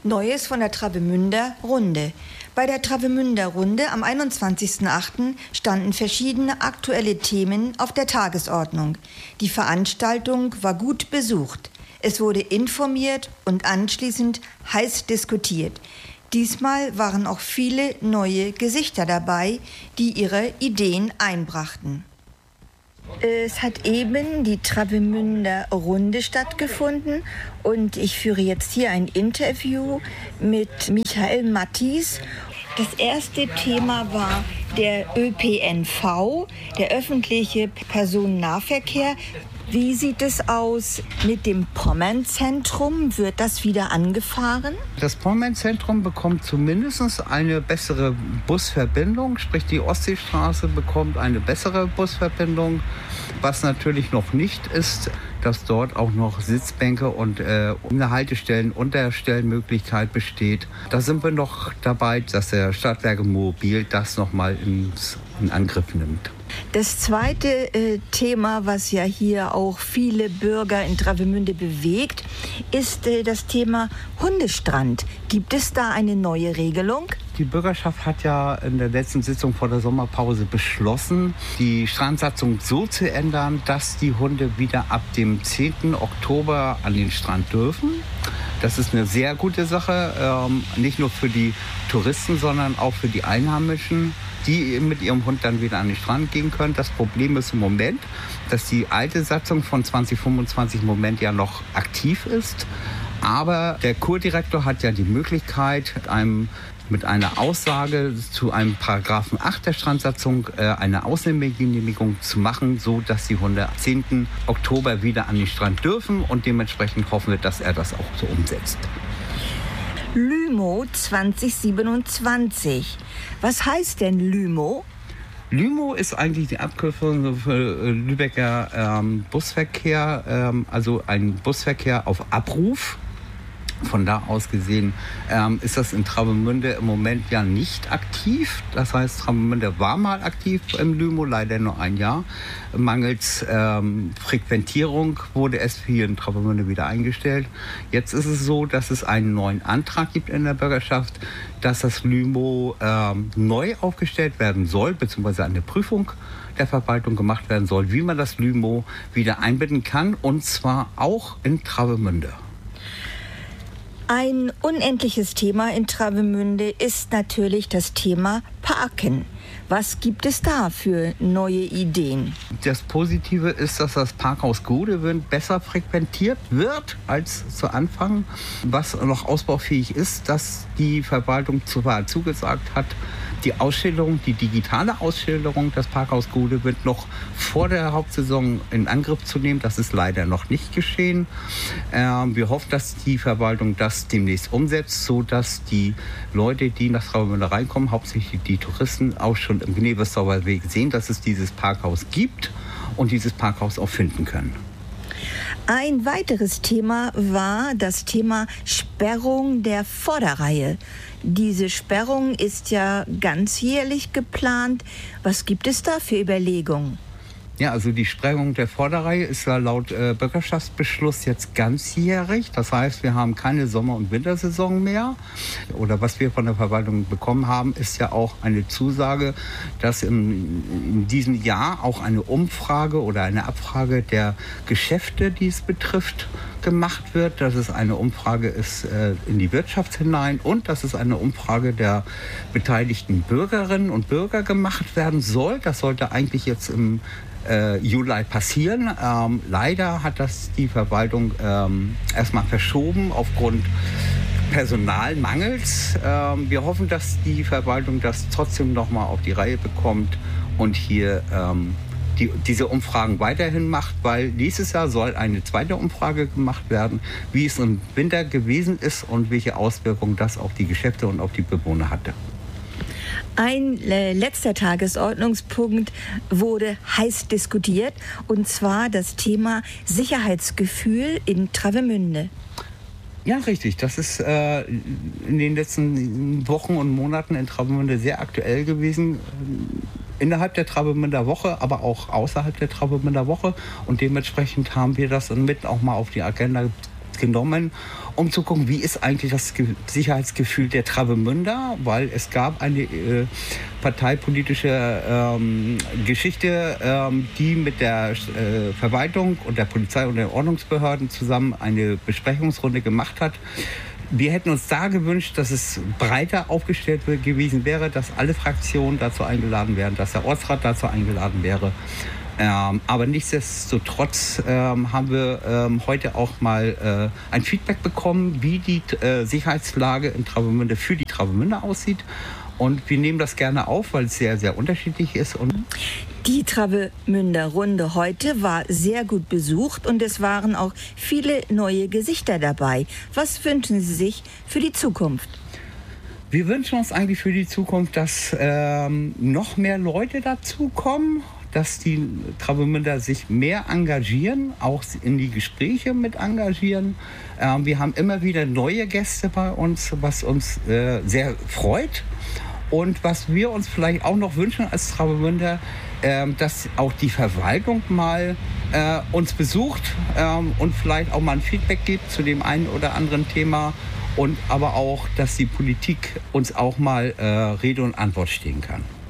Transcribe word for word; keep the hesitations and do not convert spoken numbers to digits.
Neues von der Travemünder Runde. Bei der Travemünder Runde am einundzwanzigsten achten standen verschiedene aktuelle Themen auf der Tagesordnung. Die Veranstaltung war gut besucht. Es wurde informiert und anschließend heiß diskutiert. Diesmal waren auch viele neue Gesichter dabei, die ihre Ideen einbrachten. Es hat eben die Travemünder Runde stattgefunden und ich führe jetzt hier ein Interview mit Michael Mattis. Das erste Thema war der Ö P N V, der öffentliche Personennahverkehr. Wie sieht es aus mit dem Pommern-Zentrum? Wird das wieder angefahren? Das Pommern-Zentrum bekommt zumindest eine bessere Busverbindung, sprich die Ostseestraße bekommt eine bessere Busverbindung. Was natürlich noch nicht ist, dass dort auch noch Sitzbänke und äh, eine Haltestellen- und Unterstellmöglichkeit besteht. Da sind wir noch dabei, dass der Stadtwerke Mobil das nochmal in Angriff nimmt. Das zweite äh, Thema, was ja hier auch viele Bürger in Travemünde bewegt, ist äh, das Thema Hundestrand. Gibt es da eine neue Regelung? Die Bürgerschaft hat ja in der letzten Sitzung vor der Sommerpause beschlossen, die Strandsatzung so zu ändern, dass die Hunde wieder ab dem zehnten Oktober an den Strand dürfen. Das ist eine sehr gute Sache, ähm, nicht nur für die Touristen, sondern auch für die Einheimischen, die mit ihrem Hund dann wieder an den Strand gehen können. Das Problem ist im Moment, dass die alte Satzung von zwanzig fünfundzwanzig im Moment ja noch aktiv ist. Aber der Kurdirektor hat ja die Möglichkeit, mit, einem, mit einer Aussage zu einem Paragraphen acht der Strandsatzung äh, eine Ausnahmegenehmigung zu machen, so dass die Hunde am zehnten Oktober wieder an den Strand dürfen. Und dementsprechend hoffen wir, dass er das auch so umsetzt. Lymo zwanzig siebenundzwanzig. Was heißt denn Lymo? Lymo ist eigentlich die Abkürzung für Lübecker ähm, Busverkehr, ähm, also ein Busverkehr auf Abruf. Von da aus gesehen ähm, ist das in Travemünde im Moment ja nicht aktiv. Das heißt, Travemünde war mal aktiv im Lymo, leider nur ein Jahr. Mangels ähm, Frequentierung wurde es hier in Travemünde wieder eingestellt. Jetzt ist es so, dass es einen neuen Antrag gibt in der Bürgerschaft, dass das Lymo ähm, neu aufgestellt werden soll, beziehungsweise eine Prüfung der Verwaltung gemacht werden soll, wie man das Lymo wieder einbinden kann, und zwar auch in Travemünde. Ein unendliches Thema in Travemünde ist natürlich das Thema Parken. Was gibt es da für neue Ideen? Das Positive ist, dass das Parkhaus Godewind besser frequentiert wird als zu Anfang. Was noch ausbaufähig ist, dass die Verwaltung zwar zugesagt hat, die Ausschilderung, die digitale Ausschilderung des Parkhaus Godewind noch vor der Hauptsaison in Angriff zu nehmen. Das ist leider noch nicht geschehen. Ähm, wir hoffen, dass die Verwaltung das demnächst umsetzt, sodass die Leute, die nach Travemünde reinkommen, hauptsächlich die Touristen, auch schon im Gnevesauer Weg sehen, dass es dieses Parkhaus gibt und dieses Parkhaus auch finden können. Ein weiteres Thema war das Thema Sperrung der Vorderreihe. Diese Sperrung ist ja ganzjährlich geplant. Was gibt es da für Überlegungen? Ja, also die Sprengung der Vorderreihe ist ja laut äh, Bürgerschaftsbeschluss jetzt ganzjährig. Das heißt, wir haben keine Sommer- und Wintersaison mehr. Oder was wir von der Verwaltung bekommen haben, ist ja auch eine Zusage, dass im, in diesem Jahr auch eine Umfrage oder eine Abfrage der Geschäfte, die es betrifft, gemacht wird, dass es eine Umfrage ist äh, in die Wirtschaft hinein und dass es eine Umfrage der beteiligten Bürgerinnen und Bürger gemacht werden soll. Das sollte eigentlich jetzt im äh, Juli passieren. Ähm, leider hat das die Verwaltung ähm, erstmal verschoben aufgrund Personalmangels. Ähm, wir hoffen, dass die Verwaltung das trotzdem noch mal auf die Reihe bekommt und hier ähm, Die, diese Umfragen weiterhin macht, weil nächstes Jahr soll eine zweite Umfrage gemacht werden, wie es im Winter gewesen ist und welche Auswirkungen das auf die Geschäfte und auf die Bewohner hatte. Ein äh, letzter Tagesordnungspunkt wurde heiß diskutiert, und zwar das Thema Sicherheitsgefühl in Travemünde. Ja, richtig. Das ist äh, in den letzten Wochen und Monaten in Travemünde sehr aktuell gewesen. Innerhalb der Travemünder Woche, aber auch außerhalb der Travemünder Woche. Und dementsprechend haben wir das mit auch mal auf die Agenda genommen, um zu gucken, wie ist eigentlich das Ge- Sicherheitsgefühl der Travemünder, weil es gab eine äh, parteipolitische ähm, Geschichte, ähm, die mit der äh, Verwaltung und der Polizei und den Ordnungsbehörden zusammen eine Besprechungsrunde gemacht hat. Wir hätten uns da gewünscht, dass es breiter aufgestellt gewesen wäre, dass alle Fraktionen dazu eingeladen wären, dass der Ortsrat dazu eingeladen wäre. Ähm, aber nichtsdestotrotz ähm, haben wir ähm, heute auch mal äh, ein Feedback bekommen, wie die äh, Sicherheitslage in Travemünde für die Travemünder aussieht. Und wir nehmen das gerne auf, weil es sehr, sehr unterschiedlich ist. Und die Travemünder Runde heute war sehr gut besucht und es waren auch viele neue Gesichter dabei. Was wünschen Sie sich für die Zukunft? Wir wünschen uns eigentlich für die Zukunft, dass ähm, noch mehr Leute dazukommen, dass die Travemünder sich mehr engagieren, auch in die Gespräche mit engagieren. Ähm, wir haben immer wieder neue Gäste bei uns, was uns äh, sehr freut. Und was wir uns vielleicht auch noch wünschen als Travemünder, äh, dass auch die Verwaltung mal äh, uns besucht äh, und vielleicht auch mal ein Feedback gibt zu dem einen oder anderen Thema. Und aber auch, dass die Politik uns auch mal äh, Rede und Antwort stehen kann.